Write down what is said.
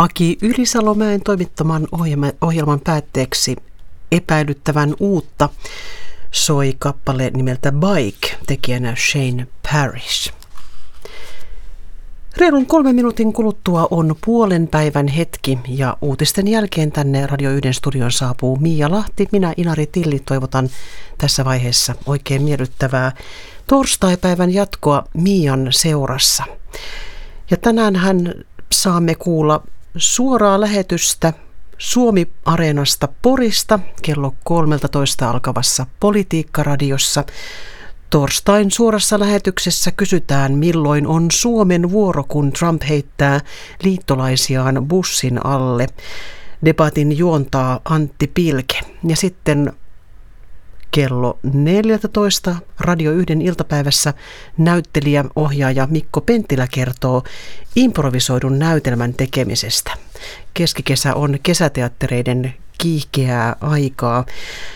Aki Ylisalomäen toimittaman ohjelman päätteeksi epäilyttävän uutta soi kappale nimeltä Bike, tekijänä Shane Parrish. Reilun 3 minuutin kuluttua on puolen päivän hetki ja uutisten jälkeen tänne Radio 1 studion saapuu Miia Lahti. Minä Inari Tilli toivotan tässä vaiheessa oikein miellyttävää torstaipäivän jatkoa Miian seurassa. Ja tänään saamme kuulla suoraa lähetystä Suomi-areenasta Porista kello 13 alkavassa Politiikka-radiossa. Torstain suorassa lähetyksessä kysytään, milloin on Suomen vuoro, kun Trump heittää liittolaisiaan bussin alle. Debatin juontaa Antti Pilke. Ja sitten kello 14 Radio 1 iltapäivässä näyttelijä, ohjaaja Mikko Penttilä kertoo improvisoidun näytelmän tekemisestä. Keskikesä on kesäteattereiden kiihkeää aikaa.